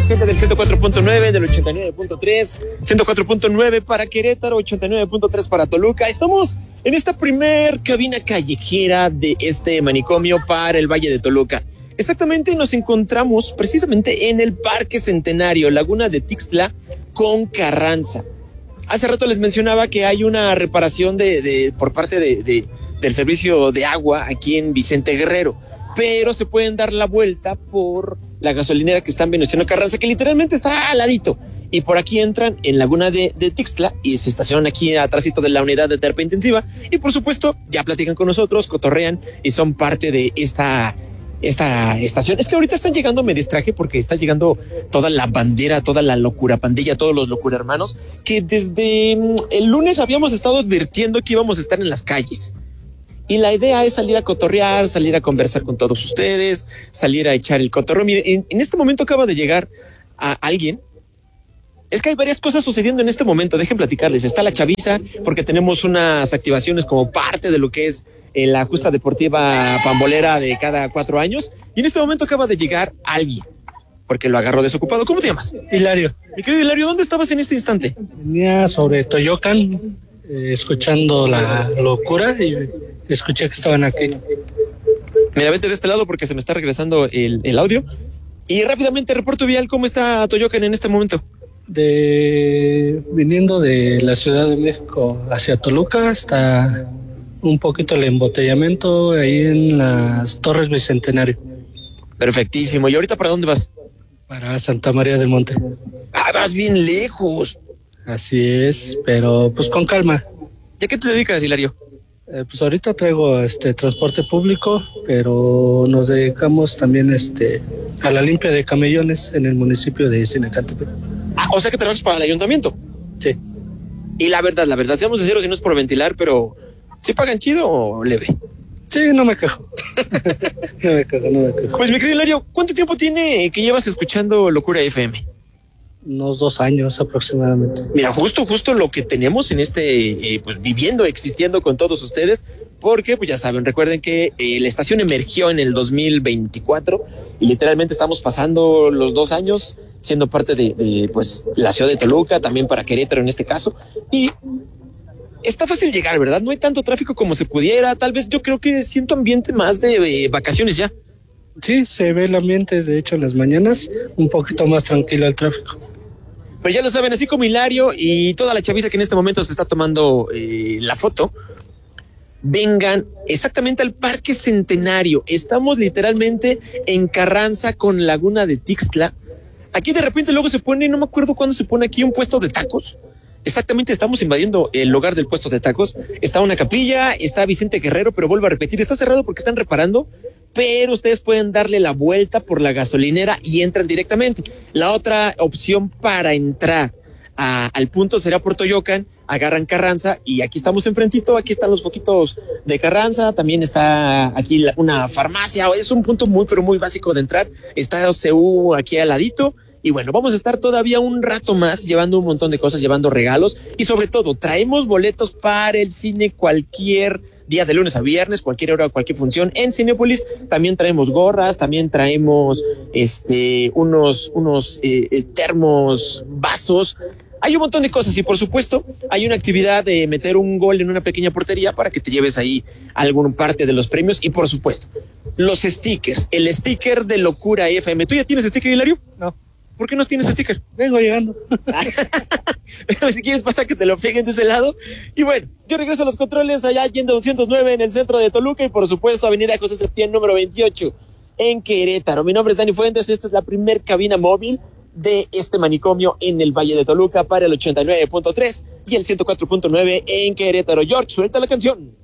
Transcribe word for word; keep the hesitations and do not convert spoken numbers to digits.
gente del ciento cuatro punto nueve, del ochenta y nueve punto tres, ciento cuatro punto nueve para Querétaro, ochenta y nueve punto tres para Toluca. Estamos en esta primer cabina callejera de este manicomio para el Valle de Toluca. Exactamente, nos encontramos precisamente en el Parque Centenario, Laguna de Tixtla con Carranza. Hace rato les mencionaba que hay una reparación de, de por parte de, de, del servicio de agua aquí en Vicente Guerrero, pero se pueden dar la vuelta por la gasolinera que está en Venustiano Carranza, que literalmente está al ladito, y por aquí entran en Laguna de, de Tixtla y se estacionan aquí atrásito de la unidad de terapia intensiva, y por supuesto ya platican con nosotros, cotorrean y son parte de esta esta estación. Es que ahorita están llegando, me distraje porque está llegando toda la bandera, toda la locura pandilla, todos los locura hermanos, que desde el lunes habíamos estado advirtiendo que íbamos a estar en las calles. Y la idea es salir a cotorrear, salir a conversar con todos ustedes, salir a echar el cotorreo. Miren, en, en este momento acaba de llegar a alguien. Es que hay varias cosas sucediendo en este momento, dejen platicarles. Está la chaviza, porque tenemos unas activaciones como parte de lo que es eh, la justa deportiva pambolera de cada cuatro años. Y en este momento acaba de llegar alguien, porque lo agarró desocupado. ¿Cómo te llamas? Hilario. Mi querido Hilario, ¿dónde estabas en este instante? Venía sobre Toyocan, eh, escuchando la locura y escuché que estaban aquí. Mira, vete de este lado porque se me está regresando el, el audio. Y rápidamente, reporto vial, ¿cómo está Toyocan en este momento? De viniendo de la Ciudad de México hacia Toluca, está un poquito el embotellamiento ahí en las Torres Bicentenario. Perfectísimo. ¿Y ahorita para dónde vas? Para Santa María del Monte. Ah, vas bien lejos. Así es, pero pues con calma. ¿Y a qué te dedicas, Hilario? Eh, pues ahorita traigo este transporte público, pero nos dedicamos también este a la limpia de camellones en el municipio de Sinacantepec. Ah, o sea que trabajas para el ayuntamiento. Sí. Y la verdad, la verdad, seamos sinceros, si no es por ventilar, pero ¿sí pagan chido o leve? Sí, no me quejo. no me quejo, no me quejo. Pues mi querido Hilario, ¿cuánto tiempo tiene que llevas escuchando Locura F M? Unos dos años aproximadamente. Mira, justo, justo lo que tenemos en este, eh, pues viviendo, existiendo con todos ustedes, porque pues ya saben, recuerden que eh, la estación emergió en el dos mil veinticuatro y literalmente estamos pasando los dos años siendo parte de, de pues la ciudad de Toluca, también para Querétaro en este caso, y está fácil llegar, ¿verdad? No hay tanto tráfico como se pudiera, tal vez yo creo que siento ambiente más de eh, vacaciones ya. Sí, se ve el ambiente, de hecho en las mañanas, un poquito más tranquilo el tráfico. Pero ya lo saben, así como Hilario y toda la chaviza que en este momento se está tomando eh, la foto, vengan exactamente al Parque Centenario. Estamos literalmente en Carranza con Laguna de Tixtla. Aquí de repente luego se pone, no me acuerdo cuándo se pone aquí un puesto de tacos. Exactamente, estamos invadiendo el lugar del puesto de tacos. Está una capilla, está Vicente Guerrero, pero vuelvo a repetir, está cerrado porque están reparando, pero ustedes pueden darle la vuelta por la gasolinera y entran directamente. La otra opción para entrar a, al punto será por Toyocan, agarran Carranza y aquí estamos enfrentito, aquí están los foquitos de Carranza, también está aquí la, una farmacia, es un punto muy pero muy básico de entrar, está C U aquí al ladito. Y bueno, vamos a estar todavía un rato más llevando un montón de cosas, llevando regalos y sobre todo traemos boletos para el cine cualquier día de lunes a viernes, cualquier hora, cualquier función en Cinépolis. También traemos gorras, también traemos este unos unos eh, termos, vasos. Hay un montón de cosas y por supuesto hay una actividad de meter un gol en una pequeña portería para que te lleves ahí alguna parte de los premios y por supuesto los stickers, el sticker de Locura F M. ¿Tú ya tienes sticker, Hilario? No. ¿Por qué no tienes sticker? Vengo llegando. Pero si quieres pasa que te lo peguen de ese lado. Y bueno, yo regreso a los controles allá yendo doscientos nueve en el centro de Toluca y por supuesto avenida José Septién número veintiocho en Querétaro. Mi nombre es Dani Fuentes, esta es la primer cabina móvil de este manicomio en el Valle de Toluca para el ochenta y nueve punto tres y el ciento cuatro punto nueve en Querétaro. George, suelta la canción.